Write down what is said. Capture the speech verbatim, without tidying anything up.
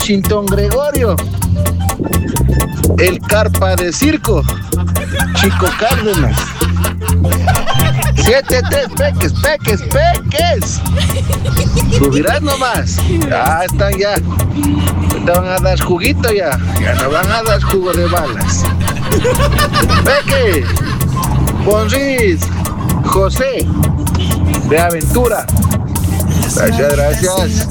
Washington Gregorio. El Carpa de Circo, Chico Cárdenas. Siete, tres, peques, peques, peques. Subirás nomás. Ya están ya. Te van a dar juguito ya. Ya no van a dar jugo de balas. Peque, Bonris, José, de Aventura. Gracias, gracias.